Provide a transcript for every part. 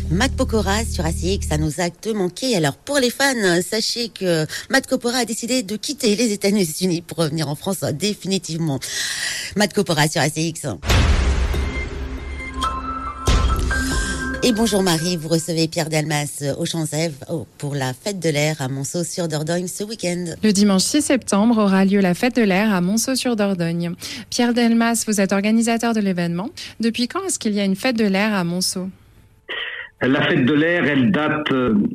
Matt Pokora sur ACX, ça nous a te manqué. Alors pour les fans, sachez que Matt Pokora a décidé de quitter les États-Unis pour revenir en France définitivement. Matt Pokora sur ACX. Et bonjour Marie, vous recevez Pierre Delmas au Champs-Ève pour la fête de l'air à Monceau-sur-Dordogne ce week-end. Le dimanche 6 septembre aura lieu la fête de l'air à Monceau-sur-Dordogne. Pierre Delmas, vous êtes organisateur de l'événement. Depuis quand est-ce qu'il y a une fête de l'air à Monceau ? La fête de l'air, elle date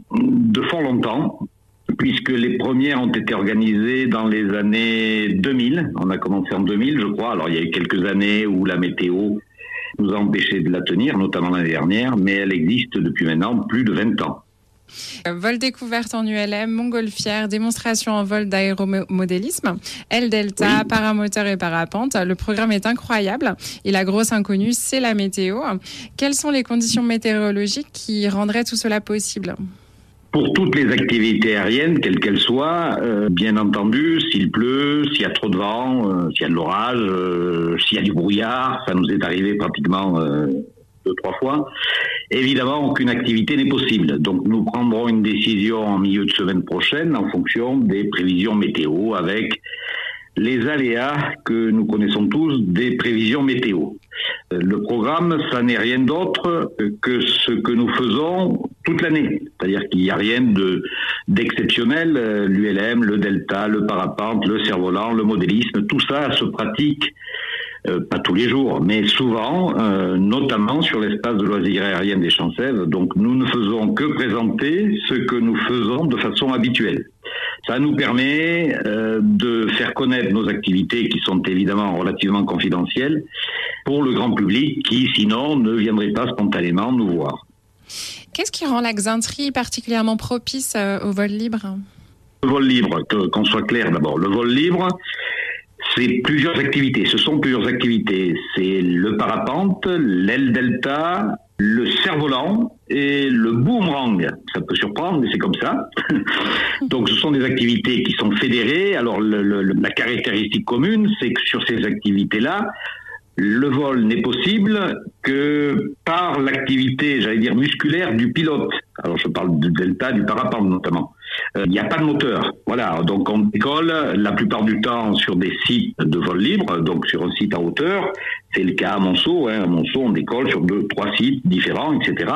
de fort longtemps, puisque les premières ont été organisées dans les années 2000. On a commencé en 2000, je crois. Alors, il y a eu quelques années où la météo nous a empêché de la tenir, notamment l'année dernière, mais elle existe depuis maintenant plus de 20 ans. Vol découverte en ULM, montgolfière, démonstration en vol d'aéromodélisme, L-Delta, oui. Paramoteur et parapente. Le programme est incroyable et la grosse inconnue, c'est la météo. Quelles sont les conditions météorologiques qui rendraient tout cela possible ? Pour toutes les activités aériennes, quelles qu'elles soient, bien entendu, s'il pleut, s'il y a trop de vent, s'il y a de l'orage, s'il y a du brouillard, ça nous est arrivé pratiquement 2-3 fois. Évidemment, aucune activité n'est possible. Donc, nous prendrons une décision en milieu de semaine prochaine en fonction des prévisions météo avec les aléas que nous connaissons tous des prévisions météo. Le programme, ça n'est rien d'autre que ce que nous faisons toute l'année. C'est-à-dire qu'il n'y a rien d'exceptionnel. L'ULM, le Delta, le parapente, le cerf-volant, le modélisme, tout ça se pratique pas tous les jours, mais souvent, notamment sur l'espace de loisirs aériens des Champs-Ève. Donc nous ne faisons que présenter ce que nous faisons de façon habituelle. Ça nous permet de faire connaître nos activités qui sont évidemment relativement confidentielles pour le grand public qui sinon ne viendrait pas spontanément nous voir. Qu'est-ce qui rend la Xainterie particulièrement propice au vol libre ? Le vol libre, qu'on soit clair d'abord, le vol libre, c'est plusieurs activités, ce sont plusieurs activités. C'est le parapente, l'aile delta, le cerf-volant et le boomerang. Ça peut surprendre, mais c'est comme ça. Donc ce sont des activités qui sont fédérées. Alors la caractéristique commune, c'est que sur ces activités-là, le vol n'est possible que par l'activité, j'allais dire musculaire, du pilote. Alors je parle du delta, du parapente notamment. Il n'y a pas de moteur. Voilà, donc on décolle la plupart du temps sur des sites de vol libre, donc sur un site à hauteur. C'est le cas à Monceau. À Monceau, on décolle sur 2-3 sites différents, etc.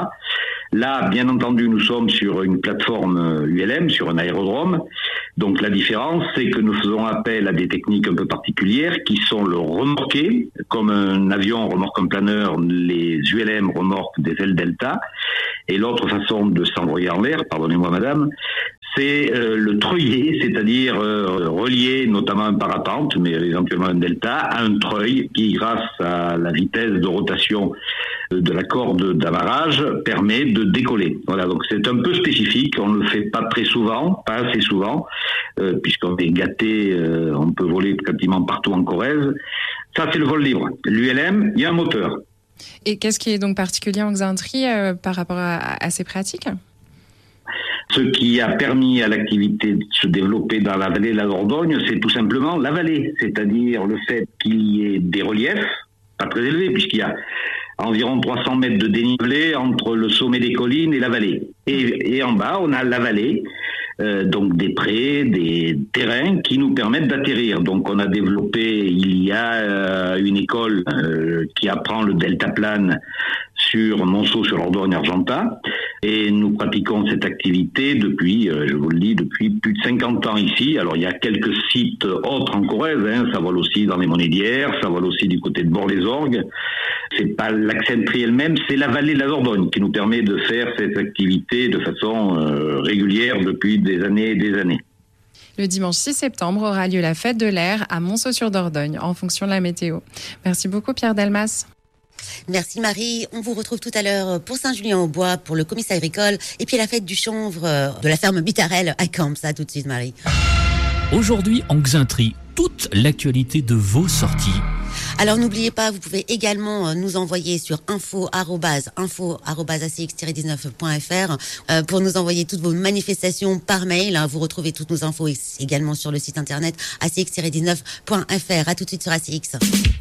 Là, bien entendu, nous sommes sur une plateforme ULM, sur un aérodrome. Donc la différence, c'est que nous faisons appel à des techniques un peu particulières qui sont le remorqué. Comme un avion remorque un planeur, les ULM remorquent des ailes delta. Et l'autre façon de s'envoyer en l'air, pardonnez-moi madame, c'est le treuiller, c'est-à-dire relier notamment un parapente, mais éventuellement un delta, à un treuil qui, grâce à la vitesse de rotation de la corde d'amarrage, permet de décoller. Voilà, donc c'est un peu spécifique, on ne le fait pas très souvent, pas assez souvent, puisqu'on est gâté, on peut voler pratiquement partout en Corrèze. Ça, c'est le vol libre. L'ULM, il y a un moteur. Et qu'est-ce qui est donc particulier en Xainterie par rapport à ces pratiques ? Ce qui a permis à l'activité de se développer dans la vallée de la Dordogne, c'est tout simplement la vallée, c'est-à-dire le fait qu'il y ait des reliefs, pas très élevés, puisqu'il y a environ 300 mètres de dénivelé entre le sommet des collines et la vallée. Et en bas, on a la vallée, donc des prés, des terrains qui nous permettent d'atterrir. Donc on a développé, il y a une école qui apprend le deltaplane sur Monceau, sur l'Ordogne Argentat, et nous pratiquons cette activité depuis, je vous le dis, depuis plus de 50 ans ici. Alors il y a quelques sites autres en Corrèze, ça vole aussi dans les Monédières, ça vole aussi du côté de Bord-les-Orgues. C'est pas la Xainterie elle-même, c'est la vallée de la Dordogne qui nous permet de faire cette activité de façon régulière depuis des années et des années. Le dimanche 6 septembre aura lieu la fête de l'air à Monceau-sur-Dordogne en fonction de la météo. Merci beaucoup Pierre Delmas. Merci Marie, on vous retrouve tout à l'heure pour Saint-Julien-au-Bois, pour le commissariat agricole et puis la fête du chanvre de la ferme Bitarel à Camps. Ça tout de suite Marie. Aujourd'hui en Xainterie, toute l'actualité de vos sorties. Alors n'oubliez pas, vous pouvez également nous envoyer sur info@acx-19.fr pour nous envoyer toutes vos manifestations par mail. Vous retrouvez toutes nos infos également sur le site internet acx-19.fr. À tout de suite sur ACX.